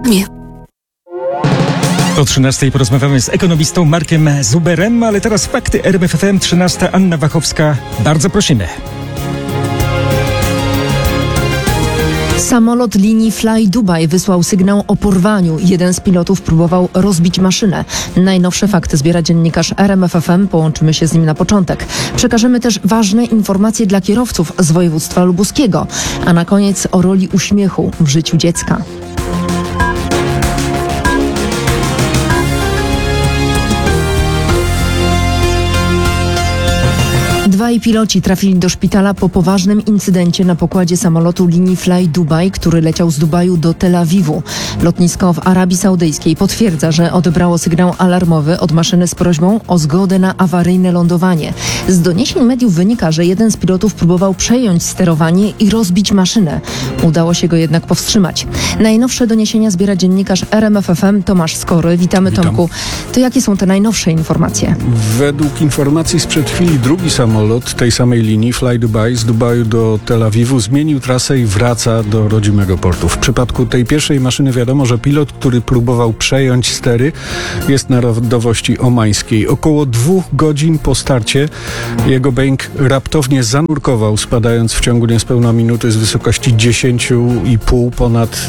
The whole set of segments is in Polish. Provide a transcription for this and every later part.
O 13:00 porozmawiamy z ekonomistą Markiem Zuberem, ale teraz fakty RMF FM 13. Anna Wachowska. Bardzo prosimy. Samolot linii Fly Dubai wysłał sygnał o porwaniu. Jeden z pilotów próbował rozbić maszynę. Najnowsze fakty zbiera dziennikarz RMF FM. Połączymy się z nim na początek. Przekażemy też ważne informacje dla kierowców z województwa lubuskiego. A na koniec o roli uśmiechu w życiu dziecka. Dwaj piloci trafili do szpitala po poważnym incydencie na pokładzie samolotu linii Fly Dubai, który leciał z Dubaju do Tel Awiwu. Lotnisko w Arabii Saudyjskiej potwierdza, że odebrało sygnał alarmowy od maszyny z prośbą o zgodę na awaryjne lądowanie. Z doniesień mediów wynika, że jeden z pilotów próbował przejąć sterowanie i rozbić maszynę. Udało się go jednak powstrzymać. Najnowsze doniesienia zbiera dziennikarz RMF FM Tomasz Skory. Witam. Tomku. To jakie są te najnowsze informacje? Według informacji sprzed chwili drugi samolot tej samej linii Fly Dubai z Dubaju do Tel Awiwu zmienił trasę i wraca do rodzimego portu. W przypadku tej pierwszej maszyny wiadomo, że pilot, który próbował przejąć stery, jest narodowości omańskiej. Około 2 godzin po starcie jego Boeing raptownie zanurkował, spadając w ciągu niespełna minuty z wysokości 10,5 ponad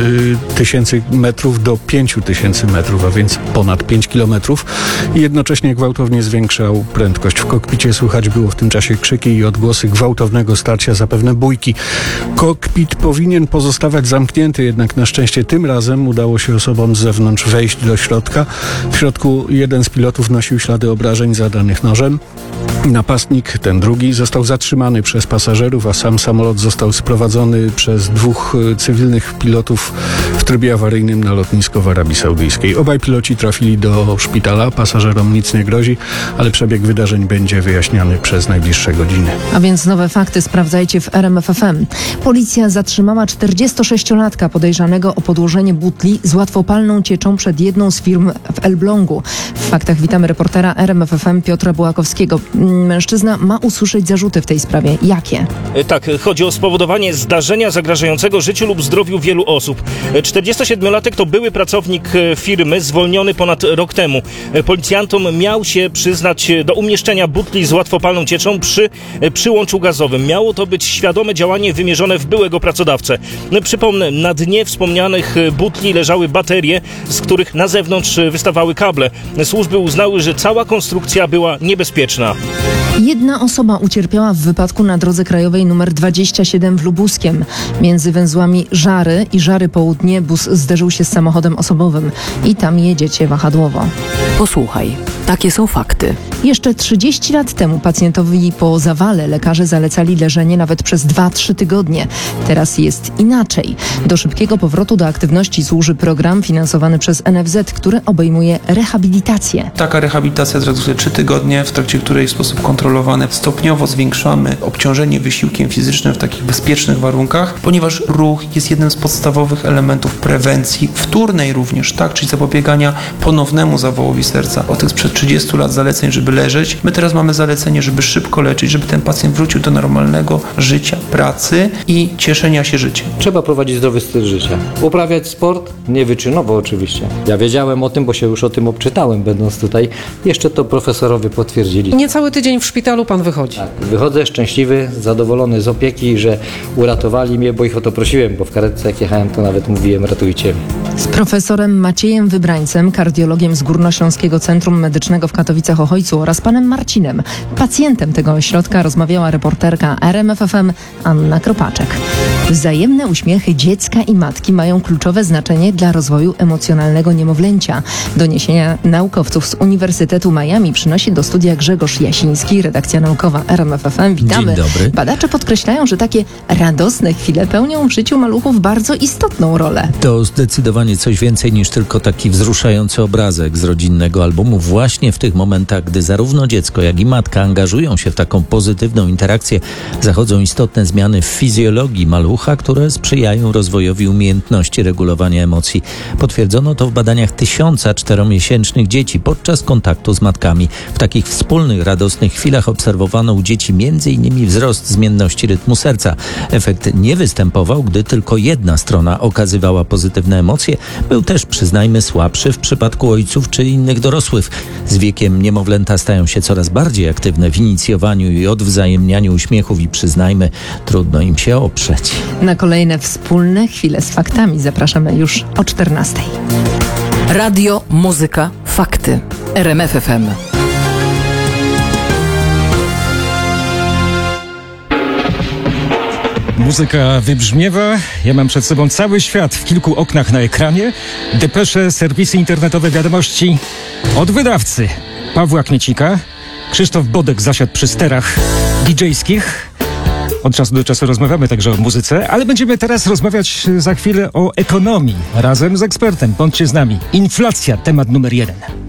1000 metrów do 5000 metrów, a więc ponad 5 kilometrów i jednocześnie gwałtownie zwiększał prędkość. W kokpicie słychać było w tym czasie krzyki i odgłosy gwałtownego starcia, zapewne bójki. Kokpit powinien pozostawać zamknięty, jednak na szczęście tym razem udało się osobom z zewnątrz wejść do środka. W środku jeden z pilotów nosił ślady obrażeń zadanych nożem. Napastnik, ten drugi, został zatrzymany przez pasażerów, a sam samolot został sprowadzony przez 2 cywilnych pilotów w trybie awaryjnym na lotnisko w Arabii Saudyjskiej. Obaj piloci trafili do szpitala, pasażerom nic nie grozi, ale przebieg wydarzeń będzie wyjaśniany przez najbliższe godziny. A więc nowe fakty sprawdzajcie w RMF FM. Policja zatrzymała 46-latka podejrzanego o podłożenie butli z łatwopalną cieczą przed jedną z firm w Elblągu. W faktach witamy reportera RMF FM Piotra Bułakowskiego. Mężczyzna ma usłyszeć zarzuty w tej sprawie. Jakie? Tak, chodzi o spowodowanie zdarzenia zagrażającego życiu lub zdrowiu wielu osób. 47-latek to były pracownik firmy, zwolniony ponad rok temu. Policjantom miał się przyznać do umieszczenia butli z łatwopalną cieczą przy przyłączu gazowym. Miało to być świadome działanie wymierzone w byłego pracodawcę. Przypomnę, na dnie wspomnianych butli leżały baterie, z których na zewnątrz wystawały kable. Służby uznały, że cała konstrukcja była niebezpieczna. Jedna osoba ucierpiała w wypadku na drodze krajowej nr 27 w Lubuskiem. Między węzłami Żary i Żary Południe bus zderzył się z samochodem osobowym i tam jedziecie wahadłowo. Posłuchaj, takie są fakty. Jeszcze 30 lat temu pacjentowi po zawale lekarze zalecali leżenie nawet przez 2-3 tygodnie. Teraz jest inaczej. Do szybkiego powrotu do aktywności służy program finansowany przez NFZ, który obejmuje rehabilitację. Taka rehabilitacja trwa 3 tygodnie, w trakcie której w sposób kontrolowany stopniowo zwiększamy obciążenie wysiłkiem fizycznym w takich bezpiecznych warunkach, ponieważ ruch jest jednym z podstawowych elementów prewencji, wtórnej również, tak, czyli zapobiegania ponownemu zawołowi serca. O tych sprzed 30 lat zaleceń, żeby leżeć, my teraz mamy zalecenie, żeby szybko leczyć, żeby ten pacjent wrócił do normalnego życia, pracy i cieszenia się życiem. Trzeba prowadzić zdrowy styl życia. Uprawiać sport, nie wyczynowo oczywiście. Ja wiedziałem o tym, bo się już o tym obczytałem, będąc tutaj. Jeszcze to profesorowie potwierdzili. Niecały tydzień w szpitalu pan wychodzi. Tak, wychodzę szczęśliwy, zadowolony z opieki, że uratowali mnie, bo ich o to prosiłem, bo w karetce jak jechałem, to nawet mówiłem, ratujcie mnie. Z profesorem Maciejem Wybrańcem, kardiologiem z Górnośląskiego Centrum Medycznego w Katowicach-Ochojcu oraz panem Marcinem, pacjentem tego ośrodka, rozmawiała reporterka RMF FM Anna Kropaczek. Wzajemne uśmiechy dziecka i matki mają kluczowe znaczenie dla rozwoju emocjonalnego niemowlęcia. Doniesienia naukowców z Uniwersytetu Miami przynosi do studia Grzegorz Jasiński, redakcja naukowa RMF FM. Witamy. Dzień dobry. Badacze podkreślają, że takie radosne chwile pełnią w życiu maluchów bardzo istotną rolę. To zdecydowanie coś więcej niż tylko taki wzruszający obrazek z rodzinnego albumu. Właśnie w tych momentach, gdy zarówno dziecko, jak i matka angażują się w taką pozytywną interakcję, zachodzą istotne zmiany w fizjologii malucha, które sprzyjają rozwojowi umiejętności regulowania emocji. Potwierdzono to w badaniach 1000 4-miesięcznych dzieci podczas kontaktu z matkami. W takich wspólnych, radosnych chwilach obserwowano u dzieci m.in. wzrost zmienności rytmu serca. Efekt nie występował, gdy tylko jedna strona okazywała pozytywne emocje, interakcje. Był też, przyznajmy, słabszy w przypadku ojców czy innych dorosłych. Z wiekiem niemowlęta stają się coraz bardziej aktywne w inicjowaniu i odwzajemnianiu uśmiechów i przyznajmy, trudno im się oprzeć. Na kolejne wspólne chwile z faktami zapraszamy już o 14:00. Radio, muzyka, fakty. RMF FM. Muzyka wybrzmiewa. Ja mam przed sobą cały świat w kilku oknach na ekranie. Depesze, serwisy internetowe, wiadomości od wydawcy Pawła Kmiecika. Krzysztof Bodek zasiadł przy sterach DJ-skich. Od czasu do czasu rozmawiamy także o muzyce, ale będziemy teraz rozmawiać za chwilę o ekonomii razem z ekspertem. Bądźcie z nami. Inflacja, temat numer 1.